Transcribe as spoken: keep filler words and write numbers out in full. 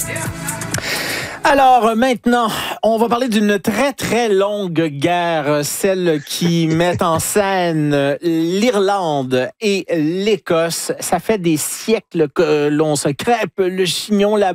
Alors maintenant, on va parler d'une très très longue guerre, celle qui met en scène l'Irlande et l'Écosse. Ça fait des siècles que l'on se crêpe le chignon là.